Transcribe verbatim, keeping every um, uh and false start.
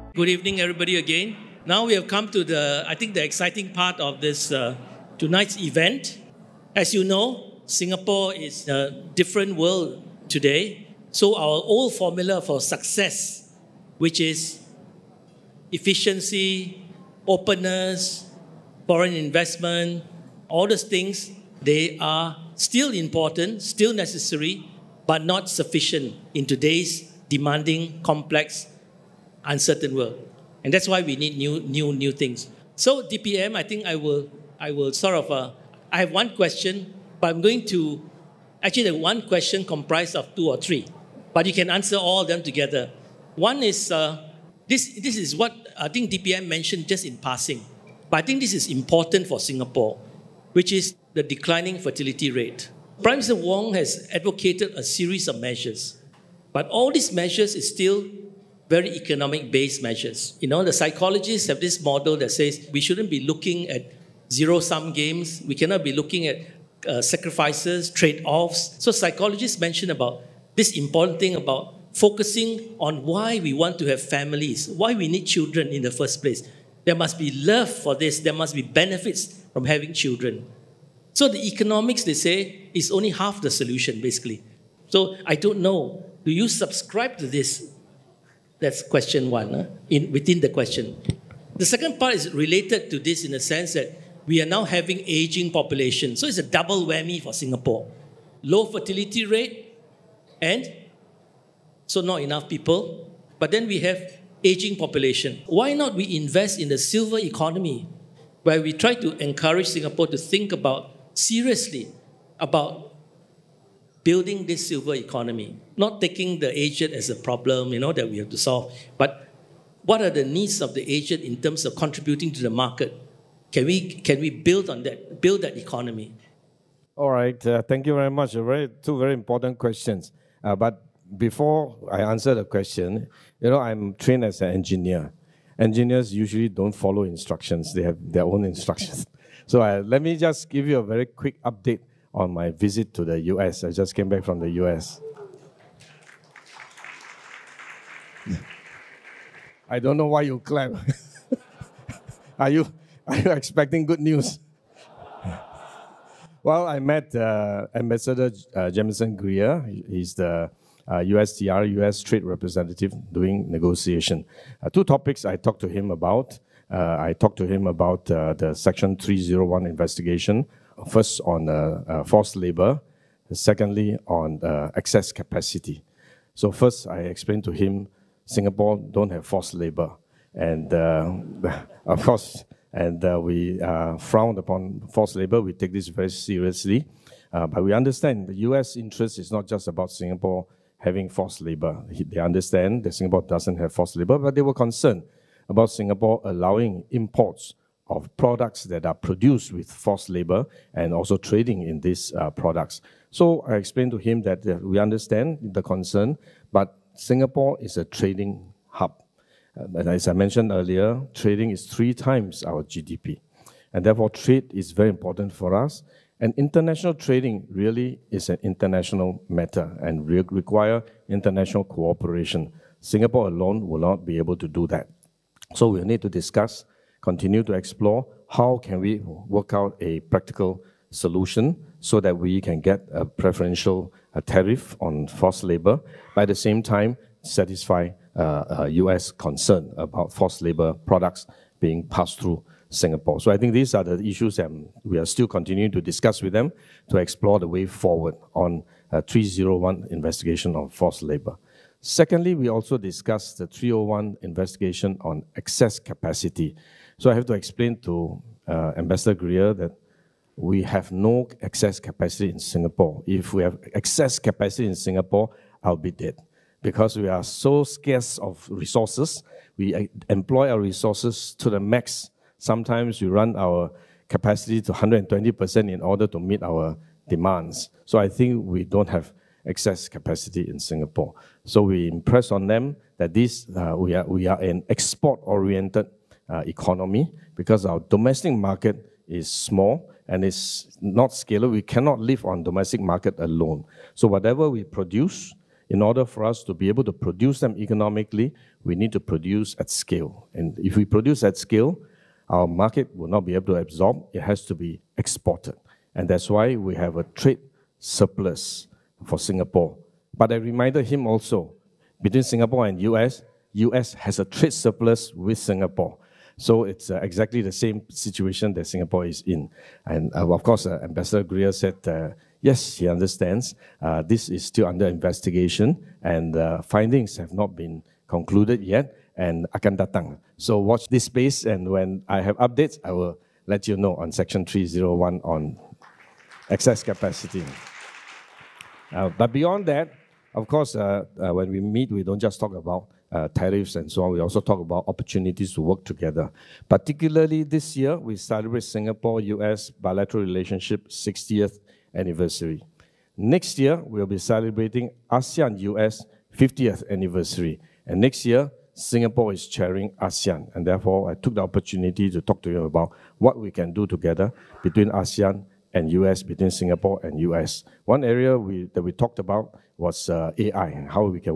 Good evening, everybody, again. Now we have come to the, I think, the exciting part of this uh, tonight's event. As you know, Singapore is a different world today. So our old formula for success, which is efficiency, openness, foreign investment, all those things, they are still important, still necessary, but not sufficient in today's demanding, complex, uncertain world. And that's why we need new, new, new things. So D P M, I think I will, I will sort of, uh, I have one question, but I'm going to, actually the one question comprised of two or three, but you can answer all of them together. One is, uh, this, this is what I think D P M mentioned just in passing, but I think this is important for Singapore, which is the declining fertility rate. Prime Minister Wong has advocated a series of measures, but all these measures is still very economic-based measures. You know, the psychologists have this model that says we shouldn't be looking at zero-sum games. We cannot be looking at uh, sacrifices, trade-offs. So psychologists mention about this important thing about focusing on why we want to have families, why we need children in the first place. There must be love for this. There must be benefits from having children. So the economics, they say, is only half the solution, basically. So I don't know. Do you subscribe to this? That's question one, huh? in, within the question. The second part is related to this in the sense that we are now having aging population. So it's a double whammy for Singapore. Low fertility rate and so not enough people. But then we have aging population. Why not we invest in the silver economy where we try to encourage Singapore to think about seriously about building this silver economy, not taking the aged as a problem, you know, that we have to solve, but what are the needs of the aged in terms of contributing to the market? Can we, can we build on that, build that economy? All right, uh, thank you very much. Very, two very important questions. Uh, but before I answer the question, you know, I'm trained as an engineer. Engineers usually don't follow instructions. They have their own instructions. So uh, let me just give you a very quick update on my visit to the U S. I just came back from the U S. I don't know why you clap. are you are you expecting good news? Well, I met uh, Ambassador uh, Jamieson Greer. He's the uh, U S T R, U S Trade Representative doing negotiation. Uh, two topics I talked to him about. Uh, I talked to him about uh, the Section three oh one investigation. First on uh, uh, forced labor, secondly on uh, excess capacity. So first I explained to him, Singapore don't have forced labor. And uh, of course, and uh, we uh, frown upon forced labor. We take this very seriously. Uh, but we understand the U S interest is not just about Singapore having forced labor. They understand that Singapore doesn't have forced labor, but they were concerned about Singapore allowing imports of products that are produced with forced labor and also trading in these uh, products. So I explained to him that uh, we understand the concern, but Singapore is a trading hub. Uh, and as I mentioned earlier, trading is three times our G D P. And therefore, trade is very important for us. And international trading really is an international matter and re require international cooperation. Singapore alone will not be able to do that. So we'll need to discuss, continue to explore how can we work out a practical solution so that we can get a preferential a tariff on forced labor, but at the same time satisfy uh, uh, U S concern about forced labor products being passed through Singapore. So I think these are the issues that we are still continuing to discuss with them to explore the way forward on uh, three oh one investigation on forced labor. Secondly, we also discussed the three oh one investigation on excess capacity. So I have to explain to uh, Ambassador Greer that we have no excess capacity in Singapore. If we have excess capacity in Singapore, I'll be dead. Because we are so scarce of resources, we employ our resources to the max. Sometimes we run our capacity to one hundred twenty percent in order to meet our demands. So I think we don't have excess capacity in Singapore. So we impress on them that this uh, we are we are an export-oriented uh, economy because our domestic market is small and it's not scalable. We cannot live on domestic market alone. So whatever we produce in order for us to be able to produce them economically, we need to produce at scale. And if we produce at scale, our market will not be able to absorb. It has to be exported. And that's why we have a trade surplus for Singapore. But I reminded him also, between Singapore and U S, U S has a trade surplus with Singapore. So it's uh, exactly the same situation that Singapore is in. And uh, of course, uh, Ambassador Grier said, uh, yes, he understands. Uh, this is still under investigation, and uh, findings have not been concluded yet, and akan datang. So watch this space, and when I have updates, I will let you know on Section three oh one on excess capacity. Uh, but beyond that, of course, uh, uh, when we meet, we don't just talk about uh, tariffs and so on. We also talk about opportunities to work together. Particularly this year, we celebrate Singapore-U S bilateral relationship sixtieth anniversary. Next year, we'll be celebrating ASEAN-U S fiftieth anniversary. And next year, Singapore is chairing ASEAN. And therefore, I took the opportunity to talk to you about what we can do together between ASEAN and U S, between Singapore and U S. One area we, that we talked about was uh, A I and how we can